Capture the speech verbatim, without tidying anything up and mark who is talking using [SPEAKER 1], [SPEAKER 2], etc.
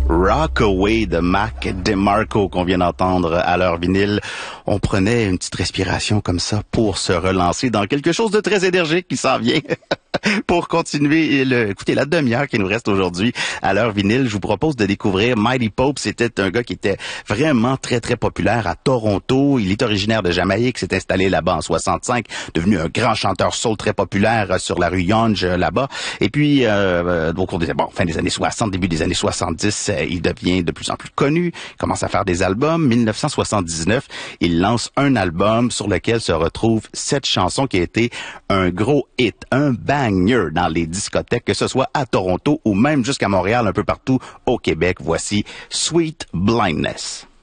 [SPEAKER 1] Rockaway de Mac DeMarco qu'on vient d'entendre à l'heure vinyle. On prenait une petite respiration comme ça pour se relancer dans quelque chose de très énergique qui s'en vient. Pour continuer, le, écoutez, la demi-heure qui nous reste aujourd'hui à l'heure vinyle, je vous propose de découvrir Mighty Pope. C'était un gars qui était vraiment très, très populaire à Toronto. Il est originaire de Jamaïque, s'est installé là-bas en soixante-cinq, devenu un grand chanteur soul très populaire sur la rue Yonge, là-bas. Et puis, euh, au cours des, bon, fin des années soixante, début des années soixante-dix, il devient de plus en plus connu. Il commence à faire des albums. mille neuf cent soixante-dix-neuf, il lance un album sur lequel se retrouvent cette chanson qui a été un gros hit, un bang dans les discothèques, que ce soit à Toronto ou même jusqu'à Montréal, un peu partout au Québec. Voici Sweet Blindness.